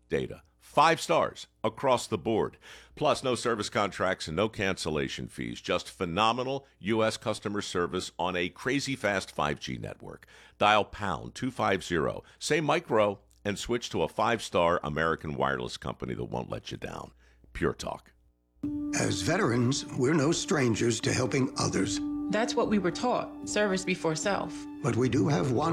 data. 5 stars across the board. Plus, no service contracts and no cancellation fees. Just phenomenal U.S. customer service on a crazy fast 5G network. Dial pound 250, say micro, and switch to a 5-star American wireless company that won't let you down. Pure Talk. As veterans, we're no strangers to helping others. That's what we were taught, service before self. But we do have one